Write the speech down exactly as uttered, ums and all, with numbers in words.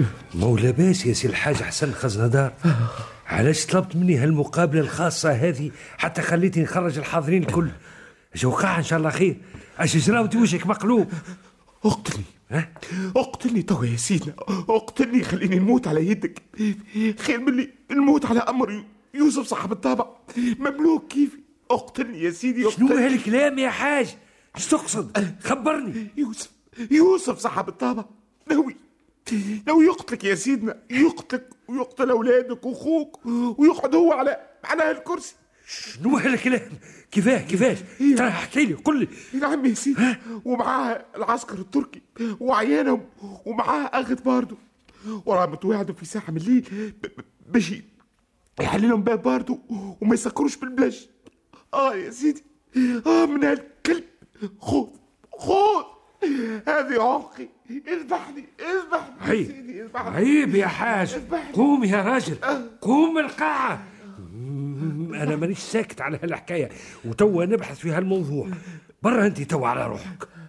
مو لاباس يا سي الحاج حسن خزندار، علاش طلبت مني هالمقابلة الخاصة هذه حتى خليتني نخرج الحاضرين الكل؟ اش وقع ان شاء الله خير؟ اش جرى وانت وجهك مقلوب؟ اقتلني ها؟ اقتلني توا يا سيدنا، اقتلني خليني نموت على يدك، خير مني نموت على امر يوسف صاحب الطابع مملوك كيفي. اقتلني يا سيدي اقتلني. شنو هالكلام يا حاج؟ اش تقصد؟ خبرني. يوسف يوسف صاحب الطابع ناوي ناوي يقتلك يا سيدنا، يقتلك ويقتل اولادك واخوك ويقعد هو على على هالكرسي. شنو هالكلام؟ كيفاه كيفاش؟ ترى احكي لي قل لي. نعم يا سيدي، ومعاه العسكر التركي وعيانهم ومعاه اخذ باردو، وراه متواعدوا في ساحه من الليل باش يحللهم باب باردو وما يسكروش بالبلاش. اه يا سيدي، اه من هالكلب. خذ خذ هذه عقي، اذبحني اذبحني يا سيدي اذبحني. عيب يا حاج، قوم يا راجل، قوم القاعة. أنا مانيش ساكت على هالحكاية، وتوا نبحث في هالموضوع. برا أنت توا على روحك.